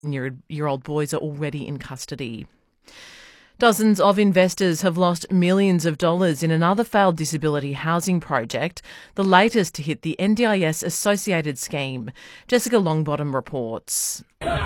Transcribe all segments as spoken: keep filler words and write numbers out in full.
year-old boys are already in custody. Dozens of investors have lost millions of dollars in another failed disability housing project, the latest to hit the N D I S-associated scheme. Jessica Longbottom reports.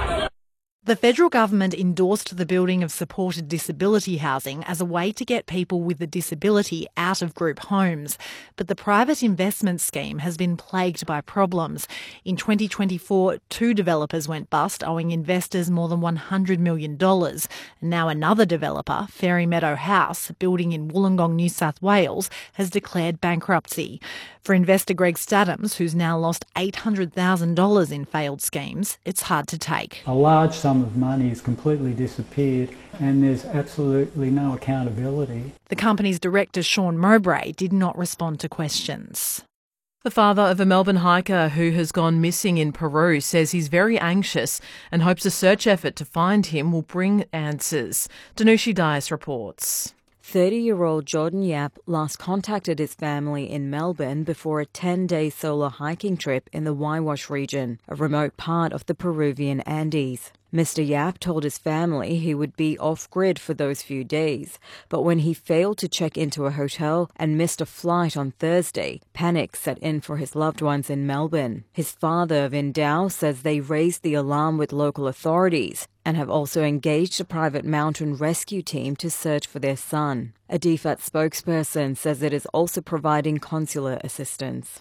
The federal government endorsed the building of supported disability housing as a way to get people with a disability out of group homes. But the private investment scheme has been plagued by problems. In twenty twenty-four, two developers went bust, owing investors more than one hundred million dollars. And now another developer, Fairy Meadow House, building in Wollongong, New South Wales, has declared bankruptcy. For investor Greg Stadhams, who's now lost eight hundred thousand dollars in failed schemes, it's hard to take. A large sum of money has completely disappeared and there's absolutely no accountability. The company's director, Sean Mowbray, did not respond to questions. The father of a Melbourne hiker who has gone missing in Peru says he's very anxious and hopes a search effort to find him will bring answers. Danushi Dias reports. thirty-year-old Jordan Yap last contacted his family in Melbourne before a ten-day solo hiking trip in the Waiwash region, a remote part of the Peruvian Andes. Mister Yap told his family he would be off-grid for those few days, but when he failed to check into a hotel and missed a flight on Thursday, panic set in for his loved ones in Melbourne. His father, Vin Dow, says they raised the alarm with local authorities and have also engaged a private mountain rescue team to search for their son. A D F A T spokesperson says it is also providing consular assistance.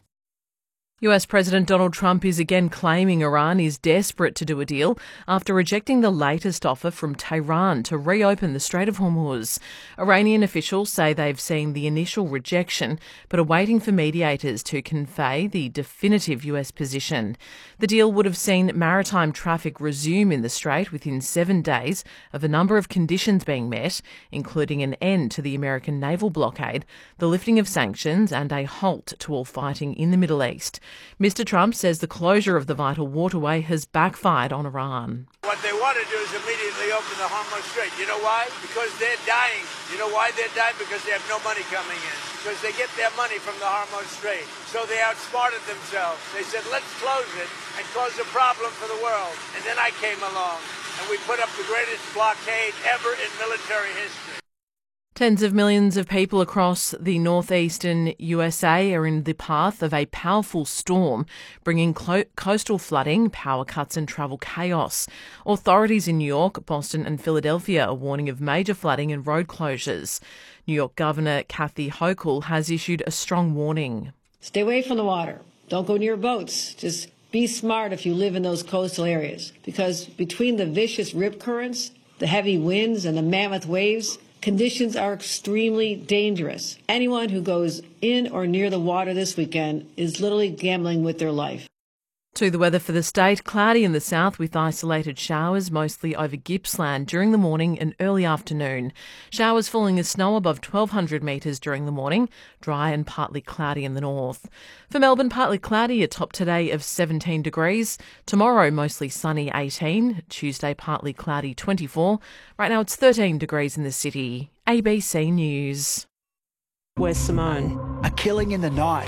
U S President Donald Trump is again claiming Iran is desperate to do a deal after rejecting the latest offer from Tehran to reopen the Strait of Hormuz. Iranian officials say they've seen the initial rejection but are waiting for mediators to convey the definitive U S position. The deal would have seen maritime traffic resume in the Strait within seven days of a number of conditions being met, including an end to the American naval blockade, the lifting of sanctions and a halt to all fighting in the Middle East. Mister Trump says the closure of the vital waterway has backfired on Iran. What they want to do is immediately open the Hormuz Strait. You know why? Because they're dying. You know why they're dying? Because they have no money coming in. Because they get their money from the Hormuz Strait. So they outsmarted themselves. They said, let's close it and cause a problem for the world. And then I came along and we put up the greatest blockade ever in military history. Tens of millions of people across the northeastern U S A are in the path of a powerful storm, bringing clo- coastal flooding, power cuts and travel chaos. Authorities in New York, Boston and Philadelphia are warning of major flooding and road closures. New York Governor Kathy Hochul has issued a strong warning. Stay away from the water. Don't go near boats. Just be smart if you live in those coastal areas, because between the vicious rip currents, the heavy winds and the mammoth waves, conditions are extremely dangerous. Anyone who goes in or near the water this weekend is literally gambling with their life. To the weather for the state, cloudy in the south with isolated showers, mostly over Gippsland during the morning and early afternoon. Showers falling as snow above twelve hundred metres during the morning, dry and partly cloudy in the north. For Melbourne, partly cloudy, a top today of seventeen degrees. Tomorrow, mostly sunny, eighteen. Tuesday, partly cloudy, twenty-four. Right now, it's thirteen degrees in the city. A B C News. Where's Simone? A killing in the night.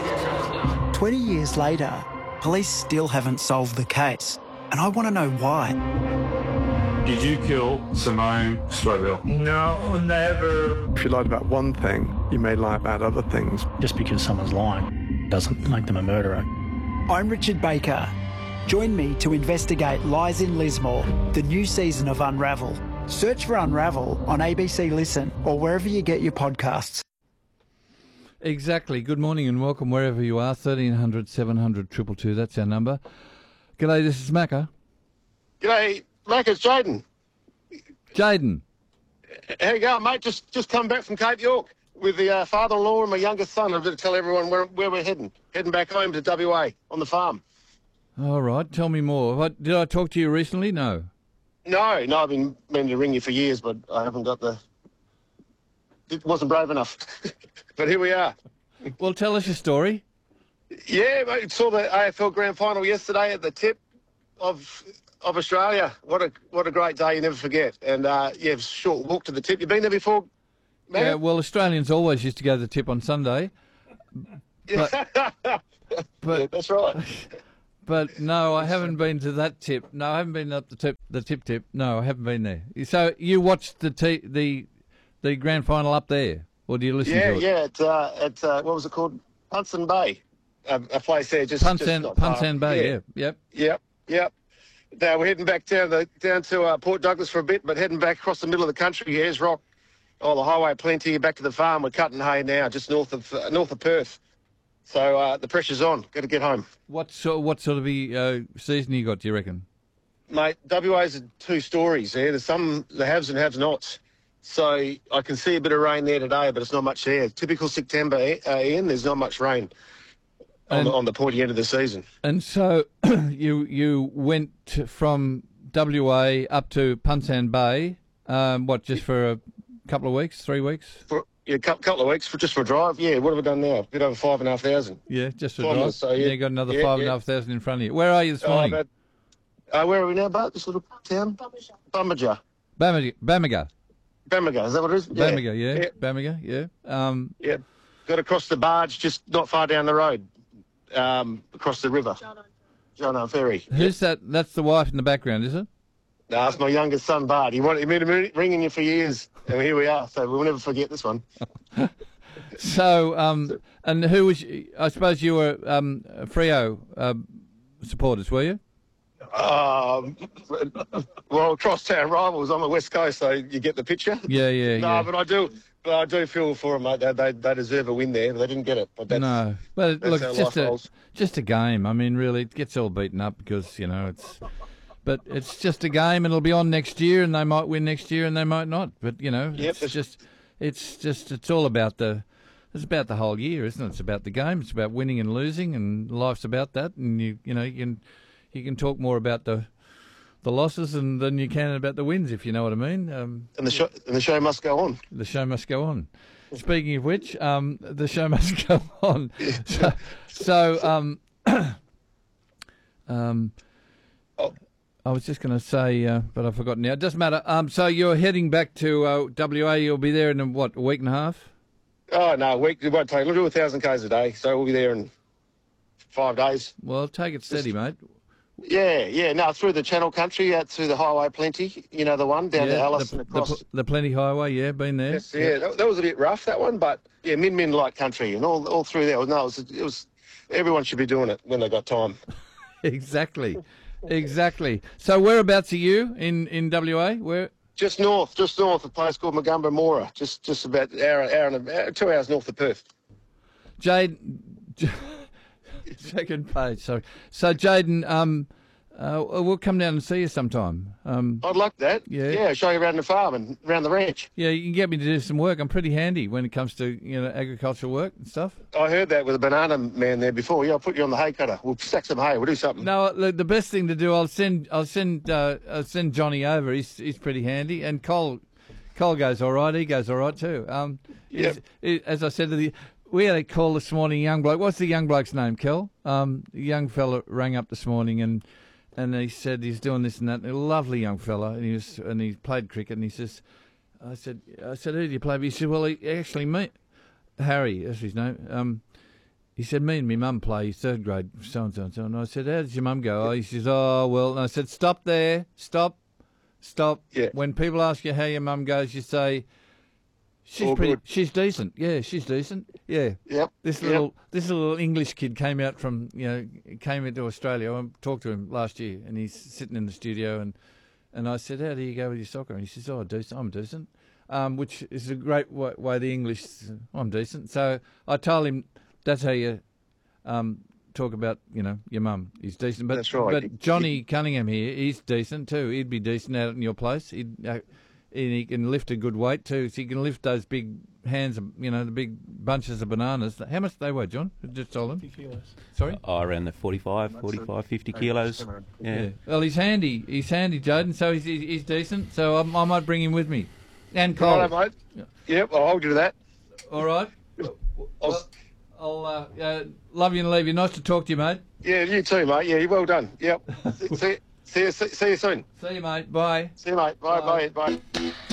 twenty years later, police still haven't solved the case, and I want to know why. Did you kill Simone Strobel? No, never. If you lied about one thing, you may lie about other things. Just because someone's lying doesn't make them a murderer. I'm Richard Baker. Join me to investigate Lies in Lismore, the new season of Unravel. Search for Unravel on A B C Listen or wherever you get your podcasts. Exactly. Good morning and welcome wherever you are. thirteen hundred, seven hundred, two two two, that's our number. G'day, this is Macca. G'day, Mac, it's Jaden. Jaden. How you going, mate? Just just come back from Cape York with the uh, father-in-law and my youngest son. I'm going to tell everyone where, where we're heading. Heading back home to W A on the farm. All right, tell me more. What, did I talk to you recently? No. No, no, I've been meaning to ring you for years, but I haven't got the... It wasn't brave enough. But here we are. Well, tell us your story. Yeah, mate, saw the A F L Grand Final yesterday at the tip of of Australia. What a what a great day, you never forget. And, uh, yeah, short walk to the tip. You been there before, man? Yeah, well, Australians always used to go to the tip on Sunday. But, but, yeah, that's right. but no, I haven't been to that tip. No, I haven't been up the tip, the tip tip. No, I haven't been there. So you watched the t- the the grand final up there, or do you listen yeah, to it? Yeah, yeah. At uh, at uh, what was it called? Punson Bay, a, a place there. Just Punson, just Punson Bay. Yeah. yeah, Yep. Yep. Yep. Now we're heading back down the down to uh, Port Douglas for a bit, but heading back across the middle of the country. Ayers Rock, oh, the highway plenty. Back to the farm. We're cutting hay now, just north of uh, north of Perth. So uh, the pressure's on. Got to get home. What sort what sort of uh, season you got? Do you reckon? Mate, W A's are two stories there. There's some the haves and have-nots. So I can see a bit of rain there today, but it's not much there. Typical September, uh, Ian. There's not much rain on, And- the, on the pointy end of the season. And so you you went to- from W A up to Punsan Bay. Um, what, just for a couple of weeks, three weeks? For yeah, a couple of weeks for just for a drive. Yeah, what have we done now? A bit over five and a half thousand. Yeah, just for a Five drive. minutes, so, yeah. You got another Yeah, five and a yeah. half thousand in front of you. Where are you this Oh, morning? about, uh, where are we now, Bart? This little town? Bamaga. Bamaga. Bamaga. Bamaga, is that what it is? Bamaga, yeah. Yeah. Bamaga, yeah. Um, yeah. Got to cross the barge just not far down the road, um, across the river. Jono Ferry. who's that? That's the wife in the background, is it? No, that's my youngest son, Bart. He wanted, he been ringing you for years, and here we are. So we'll never forget this one. So, um, and who was? I suppose you were um, Freo um, supporters, were you? Um, well, crosstown rivals on the west coast, so you get the picture. Yeah, yeah, no, yeah. but I do, but I do feel for them, mate. They, they, they deserve a win there. They didn't get it, but that's, no, but that's look, how it's life just a rolls. just a game. I mean, really, it gets all beaten up because you know it's. But it's just a game, and it'll be on next year, and they might win next year, and they might not. But you know, Yep, it's that's- just, it's just, it's all about the, it's about the whole year, isn't it? It's about the game. It's about winning and losing, and life's about that. And you, you know, you can, you can talk more about the, the losses, and than you can about the wins, if you know what I mean. Um, And the show, and the show must go on. the show must go on. Speaking of which, um, the show must go on. So, so um, um, I was just going to say, uh, but I've forgotten now. It doesn't matter. Um, so you're heading back to uh, W A. You'll be there in, a, what, a week and a half? Oh no, a week. It won't take. We'll do a thousand k's a day, so we'll be there in five days. Well, take it steady, mate. Yeah, yeah. No, through the Channel Country, out to the Highway Plenty. You know the one down Yeah, to Alice the, and across. the, the Plenty Highway, yeah, been there. Yes, yeah, that, that was a bit rough, that one, but yeah, Min Min Light Country and all all through there. No, it was, it was everyone should be doing it when they got time. Exactly, exactly. So whereabouts are you in, in W A? Where? Just north, just north, a place called Magumba Mora, just just about an hour, hour and a, two hours north of Perth. Jade, second page, sorry. So Jaden, um, uh, we'll come down and see you sometime. Um, I'd like that. Yeah. Yeah, show you around the farm and around the ranch. yeah, you can get me to do some work. I'm pretty handy when it comes to you know agricultural work and stuff. I heard that with a banana man there before. Yeah, I'll put you on the hay cutter. We'll stack some hay. We'll do something. No, look, the best thing to do, I'll send, I'll send, uh, I'll send Johnny over. He's he's pretty handy, and Cole, Cole goes all right. He goes all right too. Um, Yep. he's- he- as I said to the, we had a call this morning. Young bloke. What's the young bloke's name, Kel? Um, the young fella rang up this morning and. And he said he's doing this and that. A lovely young fella, and he was, and he played cricket. And he says, "I said, I said, who do you play with?" He said, "Well, he, actually, me, Harry, that's his name. Um, he said, me and my mum play third grade, so and so and so." And I said, "How did your mum go?" Oh, he says, "Oh, well." And I said, "Stop there, stop, stop." Yeah. When people ask you how your mum goes, you say, "She's All pretty. good. She's decent. Yeah, she's decent. Yeah." Yep. This Yep. little this little English kid came out from you know came into Australia. I talked to him last year, and he's sitting in the studio, and and I said, "How do you go with your soccer?" And he says, "Oh, decent. I'm decent," um, which is a great way, way the English. I'm decent. So I told him that's how you um, talk about you know your mum. He's decent, but That's right. but Johnny Cunningham here, he's decent too. He'd be decent out in your place. He'd. Uh, and he can lift a good weight too, so he can lift those big hands, of, you know, the big bunches of bananas. How much do they weigh, John? I just told him. fifty kilos. Sorry? Oh, around the forty-five, forty-five, fifty kilos. Yeah. Yeah. Well, he's handy. He's handy, Jaden, so he's, he's, he's decent. So I, I might bring him with me. And Cole. Righto, mate. Yep, I'll hold you to that. All right. Well, I'll uh, uh, love you and leave you. Nice to talk to you, mate. Yeah, you too, mate. Yeah, well done. Yep. see, see, see, you, see you soon. See you, mate. Bye. See you, mate. Bye, bye, bye. bye.